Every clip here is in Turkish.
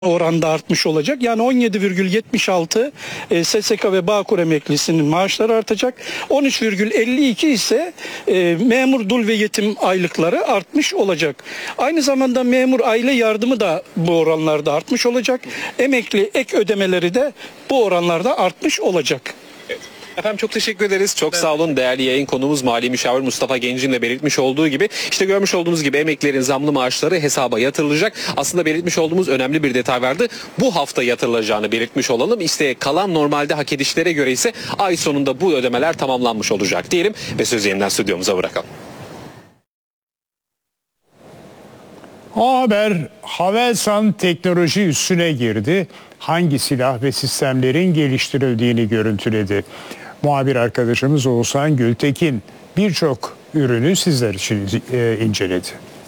oranda artmış olacak. Yani 17,76 SSK ve Bağkur emeklisinin maaşları artacak. 13,52 ise memur dul ve yetim aylıkları artmış olacak. Aynı zamanda memur aile yardımı da bu oranlarda artmış olacak. Emekli ek ödemeleri de bu oranlarda artmış olacak. Efendim çok teşekkür ederiz. Çok sağ olun. Değerli yayın konuğumuz Mali Müşavir Mustafa Genc'in de belirtmiş olduğu gibi işte görmüş olduğunuz gibi emeklilerin zamlı maaşları hesaba yatırılacak. Aslında belirtmiş olduğumuz önemli bir detay vardı. Bu hafta yatırılacağını belirtmiş olalım. İşte kalan normalde hak edişlere göre ise ay sonunda bu ödemeler tamamlanmış olacak diyelim ve sözü yeniden stüdyomuza bırakalım. O haber Havelsan teknoloji üssüne girdi. Hangi silah ve sistemlerin geliştirildiğini görüntüledi. Muhabir arkadaşımız Oğuzhan Gültekin birçok ürünü sizler için inceledi.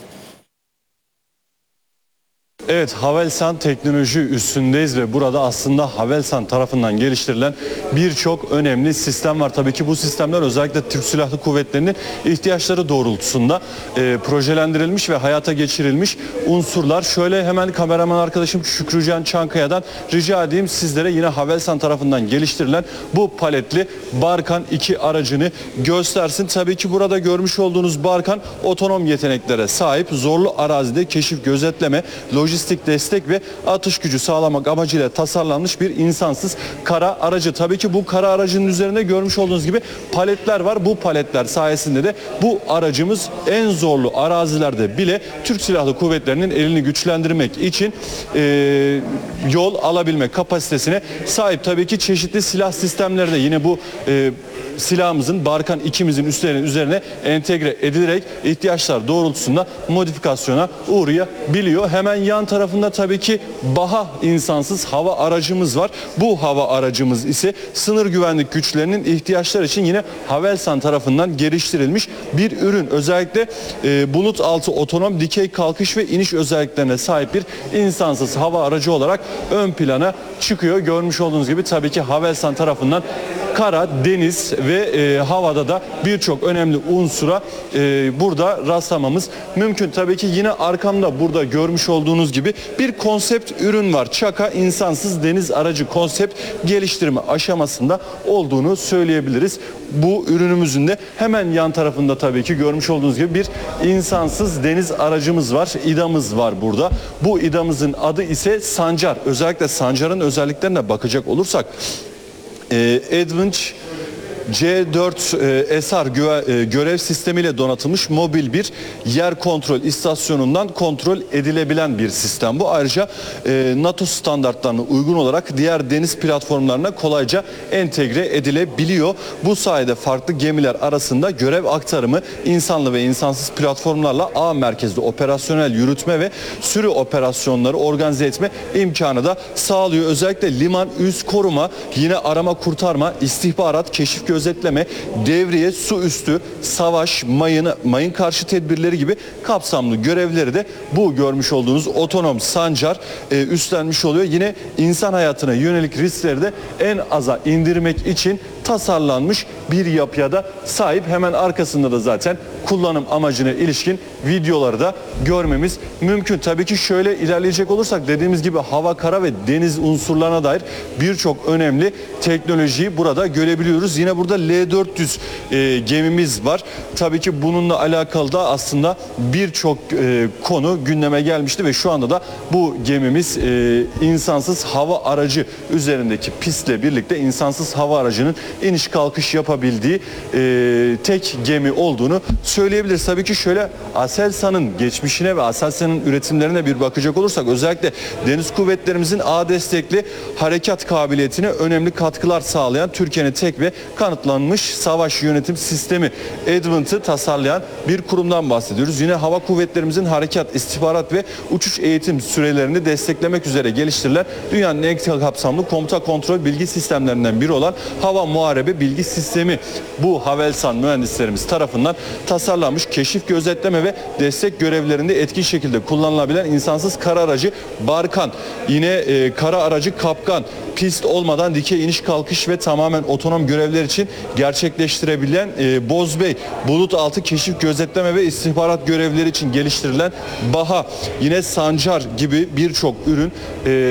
Evet, Havelsan teknoloji üssündeyiz ve burada aslında Havelsan tarafından geliştirilen birçok önemli sistem var. Tabii ki bu sistemler özellikle Türk Silahlı Kuvvetleri'nin ihtiyaçları doğrultusunda projelendirilmiş ve hayata geçirilmiş unsurlar. Şöyle hemen kameraman arkadaşım Şükrücan Çankaya'dan rica edeyim sizlere yine Havelsan tarafından geliştirilen bu paletli Barkan 2 aracını göstersin. Tabii ki burada görmüş olduğunuz Barkan otonom yeteneklere sahip, zorlu arazide keşif, gözetleme, lojistik destek ve atış gücü sağlamak amacıyla tasarlanmış bir insansız kara aracı. Tabii ki bu kara aracının üzerinde görmüş olduğunuz gibi paletler var. Bu paletler sayesinde de bu aracımız en zorlu arazilerde bile Türk Silahlı Kuvvetleri'nin elini güçlendirmek için yol alabilme kapasitesine sahip. Tabii ki çeşitli silah sistemleri de yine bu silahımızın Barkan 2'mizin üzerine entegre edilerek ihtiyaçlar doğrultusunda modifikasyona uğrayabiliyor. Hemen yan tarafında tabii ki BAHA insansız hava aracımız var. Bu hava aracımız ise sınır güvenlik güçlerinin ihtiyaçları için yine Havelsan tarafından geliştirilmiş bir ürün. Özellikle bulut altı otonom dikey kalkış ve iniş özelliklerine sahip bir insansız hava aracı olarak ön plana çıkıyor. Görmüş olduğunuz gibi tabii ki Havelsan tarafından kara, deniz ve havada da birçok önemli unsura burada rastlamamız mümkün. Tabii ki yine arkamda burada görmüş olduğunuz gibi bir konsept ürün var. Çaka insansız deniz aracı konsept geliştirme aşamasında olduğunu söyleyebiliriz. Bu ürünümüzün de hemen yan tarafında tabii ki görmüş olduğunuz gibi bir insansız deniz aracımız var. İDA'mız var burada. Bu İDA'mızın adı ise Sancar. Özellikle Sancar'ın özelliklerine bakacak olursak Advantage C4 SR görev sistemiyle donatılmış mobil bir yer kontrol istasyonundan kontrol edilebilen bir sistem. Bu ayrıca NATO standartlarına uygun olarak diğer deniz platformlarına kolayca entegre edilebiliyor. Bu sayede farklı gemiler arasında görev aktarımı insanlı ve insansız platformlarla ağ merkezli operasyonel yürütme ve sürü operasyonları organize etme imkanı da sağlıyor. Özellikle liman, üs koruma, yine arama kurtarma, istihbarat, keşif gözetleme, devriye, su üstü, savaş, mayın karşı tedbirleri gibi kapsamlı görevleri de bu görmüş olduğunuz otonom Sancar üstlenmiş oluyor. Yine insan hayatına yönelik riskleri de en aza indirmek için tasarlanmış bir yapıya da sahip. Hemen arkasında da zaten kullanım amacına ilişkin videoları da görmemiz mümkün. Tabii ki şöyle ilerleyecek olursak dediğimiz gibi hava, kara ve deniz unsurlarına dair birçok önemli teknolojiyi burada görebiliyoruz. Yine burada L-400 gemimiz var. Tabii ki bununla alakalı da aslında birçok konu gündeme gelmişti ve şu anda da bu gemimiz insansız hava aracı üzerindeki pistle birlikte insansız hava aracının iniş kalkış yapabildiği tek gemi olduğunu söyleyebiliriz. Tabii ki şöyle Aselsan'ın geçmişine ve Aselsan'ın üretimlerine bir bakacak olursak özellikle deniz kuvvetlerimizin ağ destekli harekat kabiliyetine önemli katkılar sağlayan Türkiye'nin tek ve kanıtlanmış savaş yönetim sistemi Advant'ı tasarlayan bir kurumdan bahsediyoruz. Yine hava kuvvetlerimizin harekat, istihbarat ve uçuş eğitim sürelerini desteklemek üzere geliştirilen dünyanın en kapsamlı komuta kontrol bilgi sistemlerinden biri olan hava muharebesi muharebe bilgi sistemi bu Havelsan mühendislerimiz tarafından tasarlanmış. Keşif, gözetleme ve destek görevlerinde etkin şekilde kullanılabilen insansız kara aracı Barkan, yine kara aracı Kapkan, pist olmadan dikey iniş kalkış ve tamamen otonom görevler için gerçekleştirebilen Bozbey, bulut altı keşif, gözetleme ve istihbarat görevleri için geliştirilen Baha, yine Sancar gibi birçok ürün